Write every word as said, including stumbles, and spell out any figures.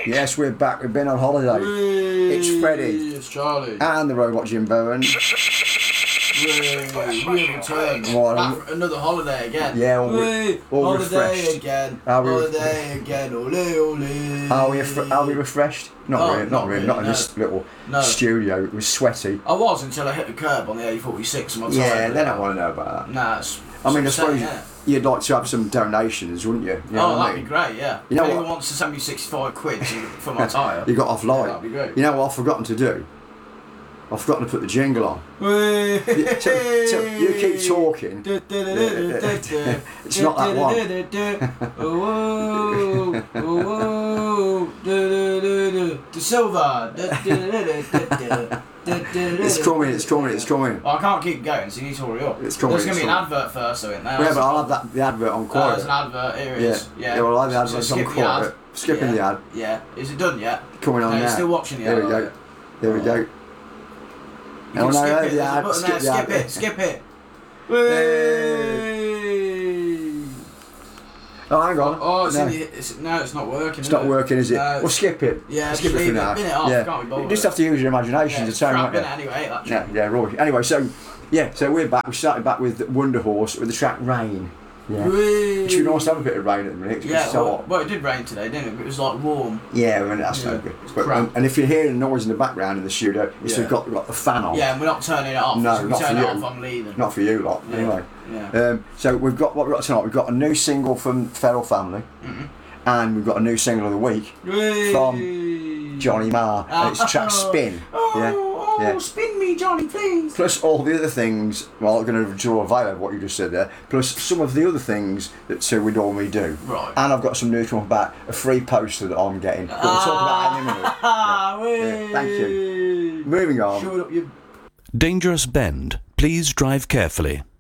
Yes, we're back. We've been on holiday. Whee! It's Freddie. It's Charlie. And the robot Jimbo. And Whee! We have returned. What, Back um, for another holiday again. Yeah, all, re- Whee! all Holiday refreshed. again. Are we Holiday again. Ole, ole. Are we, fr- are we refreshed? Not Oh, really, not, not really, really, not in no. this little No. studio. It was sweaty. I was until I hit the curb on the A forty-six and my Yeah, tyre they blew don't out. want to know about that. Nah, it's I mean, I it's suppose upsetting, innit? you'd like to have some donations, wouldn't you? You know Oh, what I that'd mean? be great, yeah. You know if anyone what? wants to send me sixty-five quid to, for my tyre. You got off Yeah, light. that'd be great. You know what I've forgotten to do? I've forgotten to put the jingle on. Whee! You, so, so you keep talking. It's not that one. Oh, oh, oh, the silver. It's coming, it's coming, it's coming. Oh, I can't keep going, so you need to hurry up. It's coming, There's going it's to be an coming. advert first, though, in there. Yeah, but I'll have that, the advert on Oh, quiet. there's an advert. Here it Yeah. is. Yeah. Yeah, well, I'll have the So adverts on skip the ad. quiet. Skipping yeah. the ad. Yeah. Is it done yet? Coming on no, now. you're still watching the There ad. we are go. you? There we go. You Oh, can no, skip no, it. the There's a ad, button skip there. the Skip ad. it. Skip it. Hey. Whee! Oh, hang on. Oh, it's no. in the, it's, no, it's not working. It's is not it? working, is it? No, Well, it's- skip it. Yeah, skip just it for leave it. now. Bin it off, Yeah. can't be bothered You just with have to use your imagination Yeah, to turn crap it. in it anyway. That Yeah, yeah, right. Anyway, so yeah, so we're back. We started back with Wonder Horse with the track Rain. Yeah. Whee! Which would nice to have a bit of rain at the minute. 'cause Yeah, it's so well, hot. well, it did rain today, didn't it? But it was like warm. Yeah, and that's Yeah, no good. it's But, crap. and, and if you're hearing noise in the background in the studio, it's Yeah. got, got the fan on. Yeah, and we're not turning it off. No, so if we not turn for it you. off, I'm leaving. Not for you lot, Yeah. anyway. Yeah. Um, so we've got what we've got tonight. We've got a new single from Feral Family, Mm-hmm. and we've got a new single of the week Whee! from Johnny Marr, and it's the track Spin. Oh, Yeah, oh, yeah. spin me, Johnny, please. Plus all the other things. Well, I'm going to draw a veil over what you just said there. Plus some of the other things that uh, we normally do. Right. And I've got some news from about a free poster that I'm getting. That we'll talk about in a minute. Ah, Yeah, yeah, thank you. whee! Moving on. Shut up, you. Dangerous bend. Please drive carefully.